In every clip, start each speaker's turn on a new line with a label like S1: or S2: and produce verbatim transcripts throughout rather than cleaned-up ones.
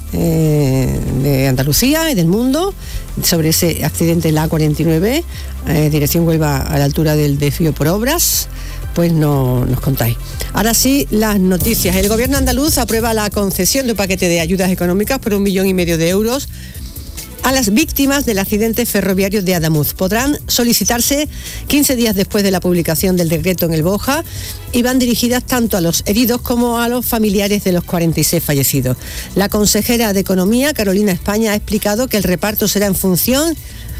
S1: eh, de Andalucía y del mundo sobre ese accidente en la A cuarenta y nueve, eh, dirección Huelva a la altura del desvío por obras. Pues no nos contáis. Ahora sí, las noticias. El gobierno andaluz aprueba la concesión de un paquete de ayudas económicas por un millón y medio de euros a las víctimas del accidente ferroviario de Adamuz. Podrán solicitarse quince días después de la publicación del decreto en el BOJA y van dirigidas tanto a los heridos como a los familiares de los cuarenta y seis fallecidos. La consejera de Economía, Carolina España, ha explicado que el reparto será en función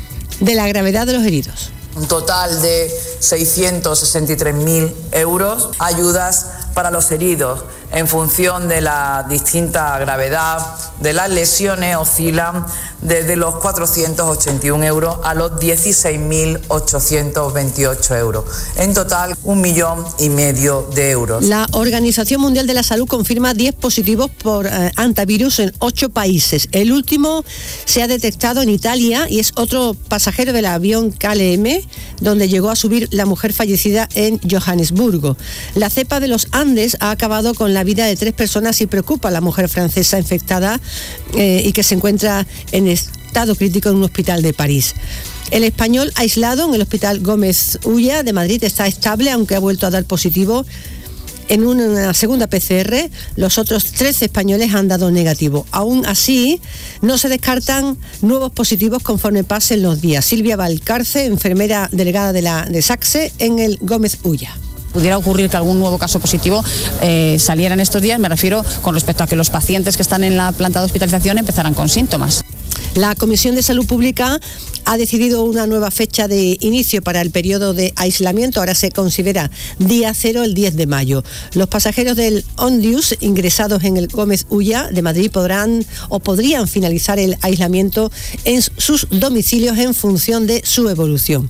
S1: de la gravedad de los heridos.
S2: Un total de seiscientos sesenta y tres mil euros, ayudas para los heridos. En función de la distinta gravedad de las lesiones, oscilan desde los cuatrocientos ochenta y un euros a los dieciséis mil ochocientos veintiocho euros. En total, un millón y medio de euros.
S1: La Organización Mundial de la Salud confirma diez positivos por eh, antivirus en ocho países. El último se ha detectado en Italia y es otro pasajero del avión K L M, donde llegó a subir la mujer fallecida en Johannesburgo. La cepa de los Andes ha acabado con la vida de tres personas y preocupa a la mujer francesa infectada eh, y que se encuentra en estado crítico en un hospital de París. El español aislado en el Hospital Gómez Ulla de Madrid está estable, aunque ha vuelto a dar positivo en una segunda P C R. Los otros trece españoles han dado negativo. Aún así, no se descartan nuevos positivos conforme pasen los días. Silvia Valcarce, enfermera delegada de la de Saxe en el Gómez Ulla.
S3: Pudiera ocurrir que algún nuevo caso positivo eh, saliera en estos días, me refiero con respecto a que los pacientes que están en la planta de hospitalización empezaran con síntomas.
S1: La Comisión de Salud Pública ha decidido una nueva fecha de inicio para el periodo de aislamiento. Ahora se considera día cero el diez de mayo. Los pasajeros del Ondius ingresados en el Gómez Ulla de Madrid podrán o podrían finalizar el aislamiento en sus domicilios en función de su evolución.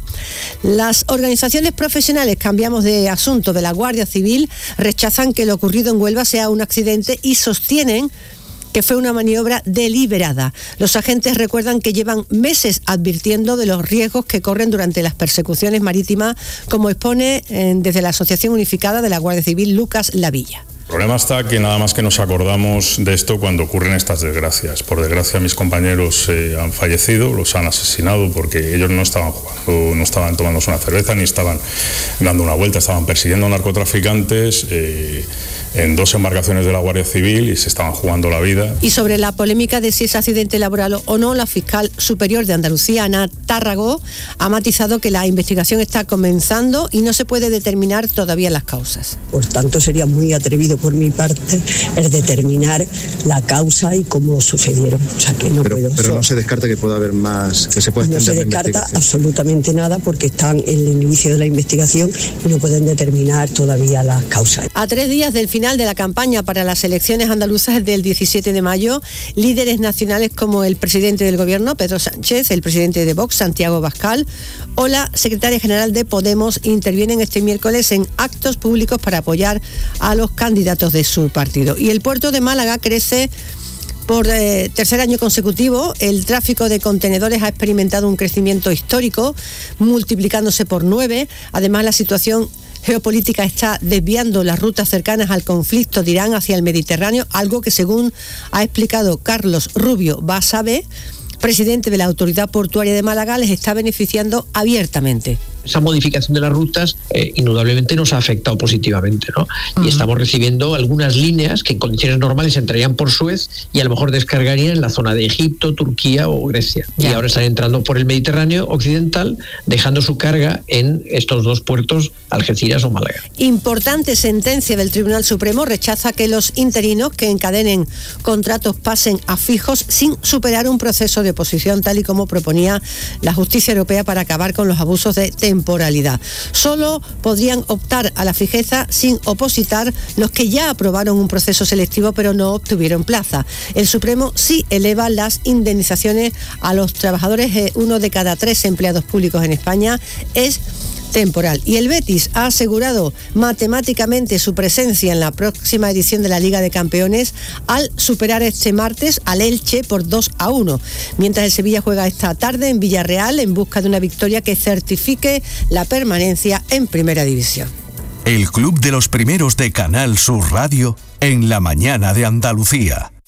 S1: Las organizaciones profesionales, cambiamos de asunto, de la Guardia Civil, rechazan que lo ocurrido en Huelva sea un accidente y sostienen que fue una maniobra deliberada. Los agentes recuerdan que llevan meses advirtiendo de los riesgos que corren durante las persecuciones marítimas, como expone eh, desde la Asociación Unificada de la Guardia Civil Lucas Lavilla.
S4: El problema está que nada más que nos acordamos de esto cuando ocurren estas desgracias. Por desgracia, mis compañeros eh, han fallecido, los han asesinado porque ellos no estaban jugando, no estaban tomándose una cerveza, ni estaban dando una vuelta, estaban persiguiendo narcotraficantes eh, en dos embarcaciones de la Guardia Civil y se estaban jugando la vida.
S1: Y sobre la polémica de si es accidente laboral o no, la fiscal superior de Andalucía, Ana Tárrago, ha matizado que la investigación está comenzando y no se puede determinar todavía las causas.
S5: Por tanto, sería muy atrevido por mi parte el determinar la causa y cómo sucedieron. O sea, que no
S6: pero,
S5: puedo.
S6: Pero no se descarta que pueda haber más, que se pueda
S5: No se descarta absolutamente nada porque están en el inicio de la investigación y no pueden determinar todavía las causas.
S1: A tres días del final de la campaña para las elecciones andaluzas del diecisiete de mayo, líderes nacionales como el presidente del gobierno, Pedro Sánchez, el presidente de Vox, Santiago Abascal, o la secretaria general de Podemos intervienen este miércoles en actos públicos para apoyar a los candidatos de su partido. Y el puerto de Málaga crece por eh, tercer año consecutivo. El tráfico de contenedores ha experimentado un crecimiento histórico, multiplicándose por nueve. Además, la situación geopolítica está desviando las rutas cercanas al conflicto de Irán hacia el Mediterráneo, algo que, según ha explicado Carlos Rubio Basabe, presidente de la Autoridad Portuaria de Málaga, les está beneficiando abiertamente.
S7: Esa modificación de las rutas eh, indudablemente nos ha afectado positivamente, ¿no? Uh-huh. Y estamos recibiendo algunas líneas que en condiciones normales entrarían por Suez y a lo mejor descargarían en la zona de Egipto, Turquía o Grecia. Yeah. Y ahora están entrando por el Mediterráneo occidental, dejando su carga en estos dos puertos, Algeciras o Málaga.
S1: Importante sentencia del Tribunal Supremo rechaza que los interinos que encadenen contratos pasen a fijos sin superar un proceso de oposición, tal y como proponía la justicia europea para acabar con los abusos de temporalidad. Solo podrían optar a la fijeza sin opositar los que ya aprobaron un proceso selectivo pero no obtuvieron plaza. El Supremo sí eleva las indemnizaciones a los trabajadores. Eh, uno de cada tres empleados públicos en España es temporal. Y el Betis ha asegurado matemáticamente su presencia en la próxima edición de la Liga de Campeones al superar este martes al Elche por dos a uno, mientras el Sevilla juega esta tarde en Villarreal en busca de una victoria que certifique la permanencia en Primera División.
S8: El Club de los Primeros de Canal Sur Radio en la mañana de Andalucía.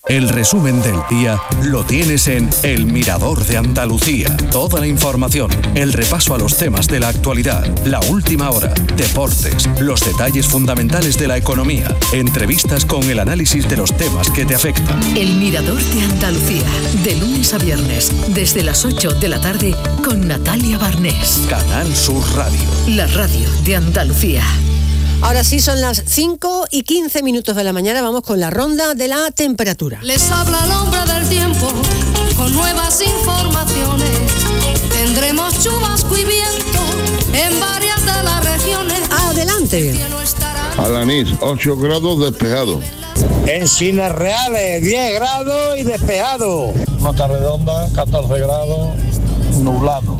S8: El resumen del día lo tienes en El Mirador de Andalucía. Toda la información, el repaso a los temas de la actualidad, la última hora, deportes, los detalles fundamentales de la economía, entrevistas con el análisis de los temas que te afectan.
S9: El Mirador de Andalucía, de lunes a viernes, desde las ocho de la tarde, con Natalia Barnés.
S8: Canal Sur Radio.
S9: La radio de Andalucía.
S1: Ahora sí, son las cinco y quince minutos de la mañana. Vamos con la ronda de la temperatura.
S10: Les habla el hombre del tiempo con nuevas informaciones. Tendremos chubasco y viento en varias de las regiones.
S1: Adelante.
S11: Alanís, ocho grados despejado.
S12: Encinas Reales, diez grados y despejado.
S13: Mata Redonda, catorce grados, nublado.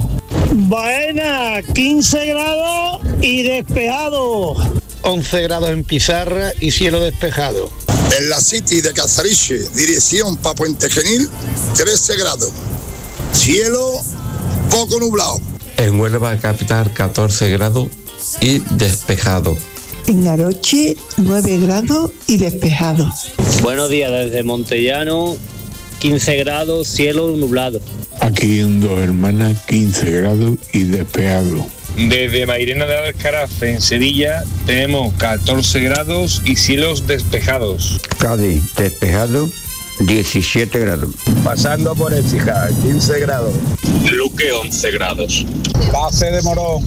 S12: Baena, quince grados y despejado.
S14: once grados en Pizarra y cielo despejado.
S15: En la City de Casariche, dirección para Puente Genil, trece grados. Cielo poco nublado.
S16: En Huelva capital, catorce grados y despejado.
S17: En Aroche, nueve grados y despejado.
S18: Buenos días desde Montellano, quince grados, cielo nublado.
S11: Aquí en Dos Hermanas, quince grados y despejado.
S19: Desde Mairena de Alcaraz, en Sevilla, tenemos catorce grados y cielos despejados.
S20: Cádiz, despejado, diecisiete grados.
S21: Pasando por Écija, quince grados.
S22: Luque, once grados.
S23: Base de Morón,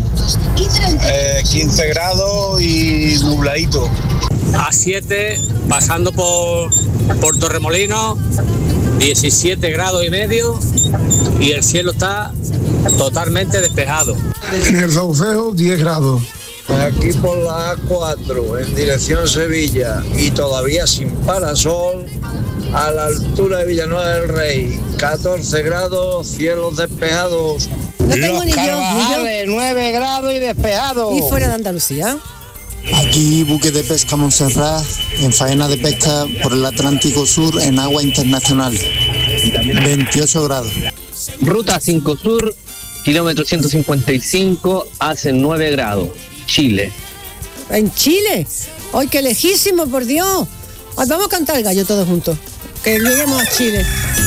S23: eh, quince grados y nubladito.
S24: A siete, pasando por, por Torremolinos, diecisiete grados y medio y el cielo está totalmente despejado.
S23: En el Saucedo, diez grados.
S25: Aquí por la A cuatro, en dirección Sevilla, y todavía sin parasol, a la altura de Villanueva del Rey, catorce grados, cielos despejados.
S1: No tengo
S12: Los
S1: ni yo, ni yo.
S12: Carvajales, nueve grados y despejado.
S1: ¿Y fuera de Andalucía?
S26: Aquí, buque de pesca Montserrat, en faena de pesca por el Atlántico Sur, en agua internacional, veintiocho grados.
S27: Ruta cinco Sur, kilómetro ciento cincuenta y cinco, hace nueve grados, Chile.
S1: ¿En Chile? ¡Ay, qué lejísimo, por Dios! Ay, vamos a cantar el gallo todos juntos, que lleguemos a Chile.